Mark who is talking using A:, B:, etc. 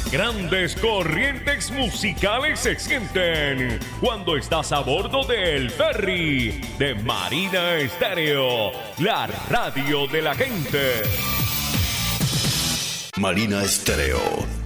A: grandes corrientes musicales se sienten cuando estás a bordo del ferry de Marina Estéreo, la radio de la gente.
B: Marina Estéreo.